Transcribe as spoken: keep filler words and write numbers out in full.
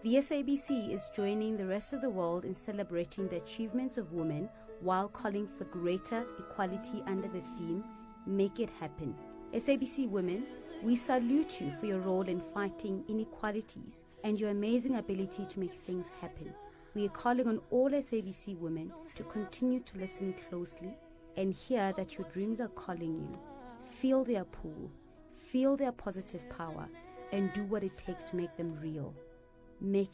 The S A B C is joining the rest of the world in celebrating the achievements of women while calling for greater equality under the theme, Make It Happen. S A B C Women, we salute you for your role in fighting inequalities and your amazing ability to make things happen. We are calling on all S A B C women to continue to listen closely and hear that your dreams are calling you. Feel their pull, feel their positive power, and do what it takes to make them real. Make